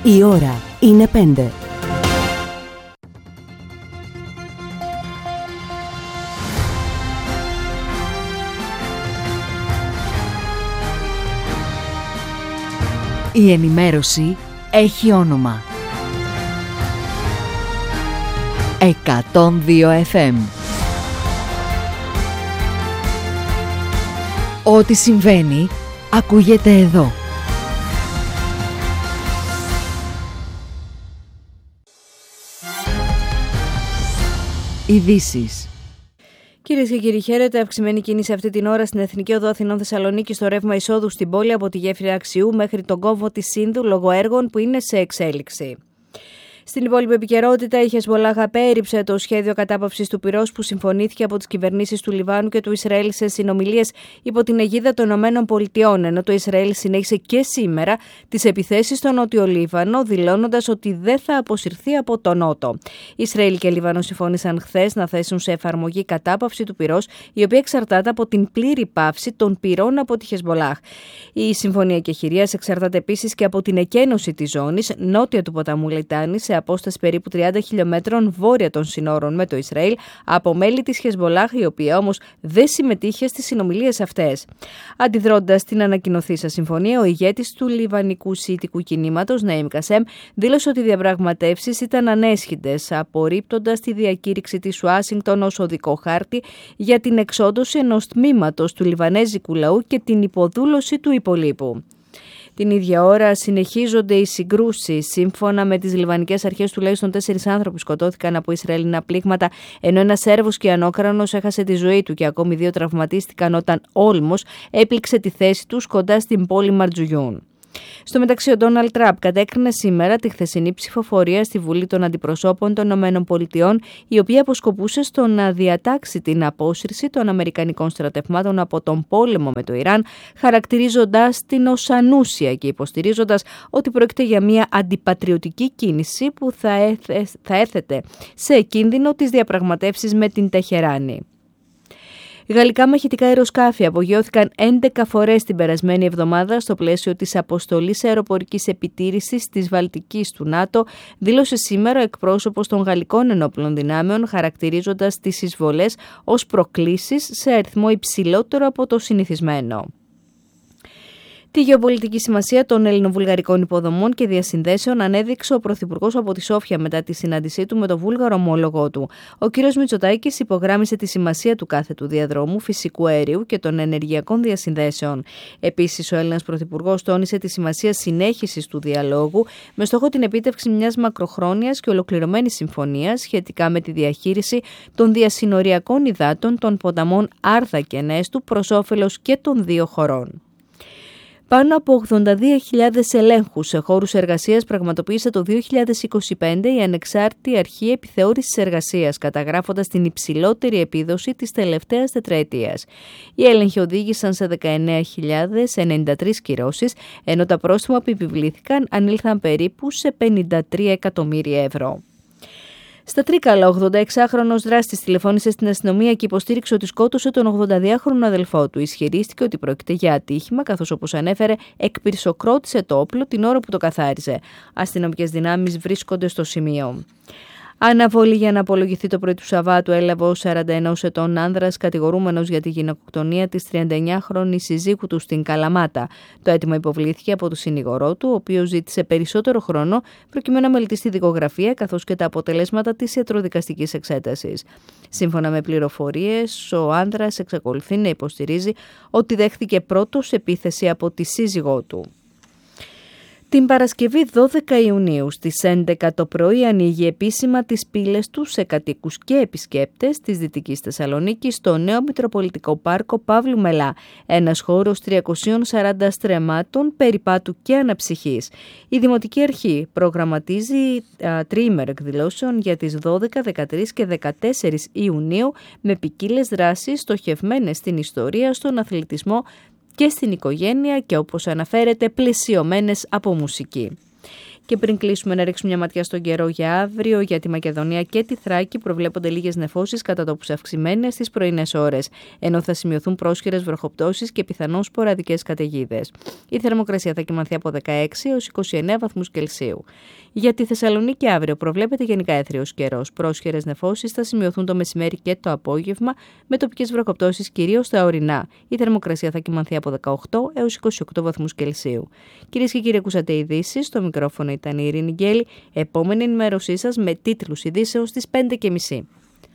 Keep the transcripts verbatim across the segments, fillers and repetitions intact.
Η ώρα είναι πέντε. Η ενημέρωση έχει όνομα. εκατόν δύο εφ εμ. Ό,τι συμβαίνει, ακούγεται εδώ. Ειδήσεις. Κυρίες και κύριοι, χαίρετε. Αυξημένη κίνηση αυτή την ώρα στην Εθνική Οδό Αθηνών Θεσσαλονίκη στο ρεύμα εισόδου στην πόλη από τη γέφυρα Αξιού μέχρι τον κόμβο της Σύνδου λόγω έργων που είναι σε εξέλιξη. Στην υπόλοιπη επικαιρότητα, η Χεσμολάχ απέρριψε το σχέδιο κατάπαυσης του πυρός που συμφωνήθηκε από τις κυβερνήσεις του Λιβάνου και του Ισραήλ σε συνομιλίες υπό την αιγίδα των ΗΠΑ, ενώ το Ισραήλ συνέχισε και σήμερα τις επιθέσεις στο Νότιο Λίβανο, δηλώνοντας ότι δεν θα αποσυρθεί από τον Νότο. Ισραήλ και Λίβανο συμφώνησαν χθες να θέσουν σε εφαρμογή κατάπαυση του πυρός, η οποία εξαρτάται από την πλήρη πάυση των πυρών από τη Χεσμολάχ. Η συμφωνία κεχηρίας εξαρτάται επίσης και από την εκένωση της ζώνης νότια του ποταμού Λιτάνη, σε απόσταση περίπου τριάντα χιλιόμετρων βόρεια των συνόρων με το Ισραήλ, από μέλη της Χεσμολάχ, η οποία όμως δεν συμμετείχε στις συνομιλίες αυτές. Αντιδρώντας στην ανακοινωθήσα συμφωνία, ο ηγέτης του Λιβανικού Σιητικού κινήματος, Ναΐμ Κασέμ, δήλωσε ότι οι διαπραγματεύσεις ήταν ανέσχυτες, απορρίπτοντας τη διακήρυξη της Ουάσιγκτον ως οδικό χάρτη για την εξόντωση ενός τμήματος του λιβανέζικου λαού και την υποδούλωση του υπολείπου. Την ίδια ώρα συνεχίζονται οι συγκρούσεις. Σύμφωνα με τις λιβανικές αρχές, τουλάχιστον τέσσερις άνθρωποι σκοτώθηκαν από Ισραηλινά πλήγματα, ενώ ένας Σέρβος και ανώκρανος έχασε τη ζωή του και ακόμη δύο τραυματίστηκαν όταν όλμος έπληξε τη θέση τους κοντά στην πόλη Μαρτζουγιούν. Στο μεταξύ, ο Ντόναλντ Τραμπ κατέκρινε σήμερα τη χθεσινή ψηφοφορία στη Βουλή των Αντιπροσώπων των ΗΠΑ, η οποία αποσκοπούσε στο να διατάξει την απόσυρση των Αμερικανικών στρατευμάτων από τον πόλεμο με το Ιράν, χαρακτηρίζοντας την ως ανούσια και υποστηρίζοντας ότι πρόκειται για μια αντιπατριωτική κίνηση που θα, έθε, θα έθετε σε κίνδυνο τις διαπραγματεύσεις με την Τεχεράνη. Γαλλικά μαχητικά αεροσκάφη απογειώθηκαν έντεκα φορές την περασμένη εβδομάδα στο πλαίσιο της αποστολής αεροπορικής επιτήρησης της Βαλτικής του ΝΑΤΟ, δήλωσε σήμερα ο εκπρόσωπος των γαλλικών ενόπλων δυνάμεων, χαρακτηρίζοντας τις εισβολές ως προκλήσεις σε αριθμό υψηλότερο από το συνηθισμένο. Τη γεωπολιτική σημασία των ελληνοβουλγαρικών υποδομών και διασυνδέσεων ανέδειξε ο Πρωθυπουργός από τη Σόφια μετά τη συνάντησή του με τον βούλγαρο ομόλογό του. Ο κ. Μητσοτάκης υπογράμμισε τη σημασία του κάθετου διαδρόμου φυσικού αερίου και των ενεργειακών διασυνδέσεων. Επίσης, ο Έλληνας Πρωθυπουργός τόνισε τη σημασία συνέχισης του διαλόγου με στόχο την επίτευξη μιας μακροχρόνιας και ολοκληρωμένης συμφωνίας σχετικά με τη διαχείριση των διασυνοριακών υδάτων των ποταμών Άρδα και Νέστου προς όφελος και των δύο χωρών. Πάνω από ογδόντα δύο χιλιάδες ελέγχους σε χώρους εργασίας πραγματοποίησε το δύο χιλιάδες είκοσι πέντε η Ανεξάρτητη Αρχή Επιθεώρησης Εργασίας, καταγράφοντας την υψηλότερη επίδοση της τελευταίας τετραετίας. Οι έλεγχοι οδήγησαν σε δεκαεννέα χιλιάδες ενενήντα τρεις κυρώσεις, ενώ τα πρόστιμα που επιβλήθηκαν ανήλθαν περίπου σε πενήντα τρία εκατομμύρια ευρώ. Στα Τρίκαλα, ο ογδονταεξάχρονος δράστης τηλεφώνησε στην αστυνομία και υποστήριξε ότι σκότωσε τον ογδονταδυάχρονο αδελφό του. Ισχυρίστηκε ότι πρόκειται για ατύχημα, καθώς, όπως ανέφερε, εκπυρσοκρότησε το όπλο την ώρα που το καθάριζε. Αστυνομικές δυνάμεις βρίσκονται στο σημείο. Αναβολή για να απολογηθεί το πρωί του Σαββάτου έλαβε ο σαράντα ενός ετών άνδρας κατηγορούμενος για τη γυναικοκτονία της τριανταεννιάχρονης συζύγου του στην Καλαμάτα. Το αίτημα υποβλήθηκε από τον συνηγορό του, ο οποίος ζήτησε περισσότερο χρόνο προκειμένου να μελετήσει τη δικογραφία καθώς και τα αποτελέσματα της ιατροδικαστικής εξέτασης. Σύμφωνα με πληροφορίες, ο άνδρας εξακολουθεί να υποστηρίζει ότι δέχθηκε πρώτος επίθεση από τη σύζυγό του. Την Παρασκευή δώδεκα Ιουνίου στις έντεκα το πρωί ανοίγει επίσημα τις πύλες του σε κατοίκους και επισκέπτες της Δυτικής Θεσσαλονίκης στο νέο Μητροπολιτικό Πάρκο Παύλου Μελά, ένας χώρος τριακοσίων σαράντα στρεμμάτων περιπάτου και αναψυχής. Η Δημοτική Αρχή προγραμματίζει α, τριήμερο εκδηλώσεων για τις δώδεκα, δεκατρείς και δεκατέσσερις Ιουνίου με ποικίλες δράσεις στοχευμένες στην ιστορία, στον αθλητισμό και στην οικογένεια και, όπως αναφέρεται, πλαισιωμένες από μουσική. Και πριν κλείσουμε, να ρίξουμε μια ματιά στον καιρό για αύριο. Για τη Μακεδονία και τη Θράκη προβλέπονται λίγες νεφώσεις κατά τόπους αυξημένες στις πρωινές ώρες, ενώ θα σημειωθούν πρόσχερες βροχοπτώσεις και πιθανώς σποραδικές καταιγίδες. Η θερμοκρασία θα κυμανθεί από δεκαέξι έως είκοσι εννέα βαθμούς Κελσίου. Για τη Θεσσαλονίκη αύριο προβλέπεται γενικά έθριος καιρός. Πρόσχερες νεφώσεις θα σημειωθούν το μεσημέρι και το απόγευμα, με τοπικές βροχοπτώσεις κυρίως στα ορεινά. Η θερμοκρασία θα κυμανθεί από δεκαοκτώ έως είκοσι οκτώ βαθμούς Κελσίου. Κυρίες και κύριοι, ακούσατε ειδήσεις. Στο μικρόφωνο ήταν η Ειρήνη Γκέλη. Επόμενη ενημέρωσή σας με τίτλους ειδήσεων στις πέντε και μισή.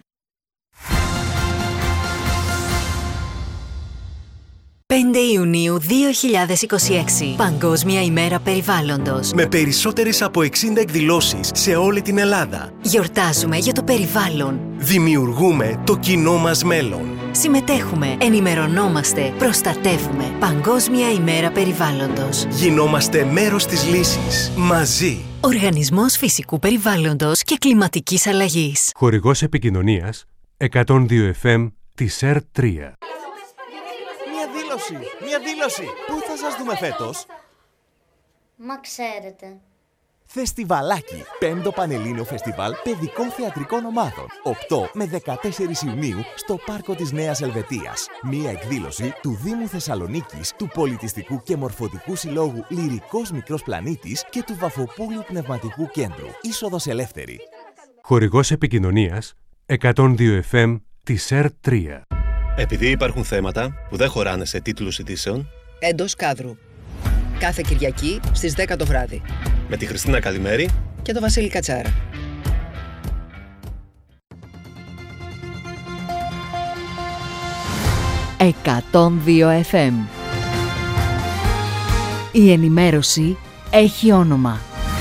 πέντε Ιουνίου δύο χιλιάδες είκοσι έξι. Παγκόσμια ημέρα περιβάλλοντος. Με περισσότερες από εξήντα εκδηλώσεις σε όλη την Ελλάδα. Γιορτάζουμε για το περιβάλλον. Δημιουργούμε το κοινό μας μέλλον. Συμμετέχουμε, ενημερωνόμαστε, προστατεύουμε. Παγκόσμια ημέρα περιβάλλοντος. Γινόμαστε μέρος της λύσης. Μαζί. Οργανισμός Φυσικού Περιβάλλοντος και Κλιματικής Αλλαγής. Χορηγός επικοινωνίας εκατόν δύο εφ εμ της ΕΡ τρία. Μια δήλωση, μια δήλωση. Πού θα σας δούμε φέτος? Μα ξέρετε. Φεστιβαλάκι. Πέμπτο Πανελλήνιο Φεστιβάλ Παιδικών Θεατρικών Ομάδων. οκτώ με δεκατέσσερις Ιουνίου στο Πάρκο της Νέας Ελβετίας. Μια εκδήλωση του Δήμου Θεσσαλονίκης, του Πολιτιστικού και Μορφωτικού Συλλόγου Λυρικός Μικρός Πλανήτης και του Βαφοπούλιου Πνευματικού Κέντρου. Είσοδος ελεύθερη. Χορηγός επικοινωνίας εκατόν δύο εφ εμ της ΕΡ τρία. Επειδή υπάρχουν θέματα που δεν χωράνε σε τίτλους ειδήσεων, εντός κάδρου. Κάθε Κυριακή στις δέκα το βράδυ. Με τη Χριστίνα Καλημέρη και τον Βασίλη Κατσάρα. εκατόν δύο εφ εμ. Η ενημέρωση έχει όνομα.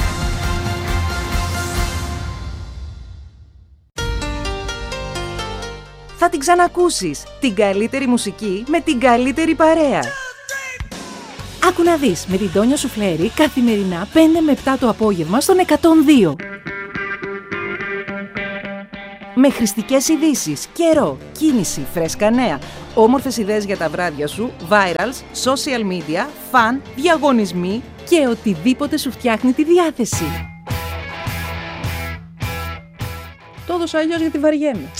Θα την ξανακούσεις. Την καλύτερη μουσική με την καλύτερη παρέα. Άκου να δεις με την Τόνια Σουφλέρη καθημερινά πέντε με επτά το απόγευμα στον εκατόν δύο. Με χρηστικές ειδήσεις, καιρό, κίνηση, φρέσκα νέα, όμορφες ιδέες για τα βράδια σου, virals, social media, φαν, διαγωνισμοί και οτιδήποτε σου φτιάχνει τη διάθεση. Το έδωσα αλλιώς γιατί βαριέμαι.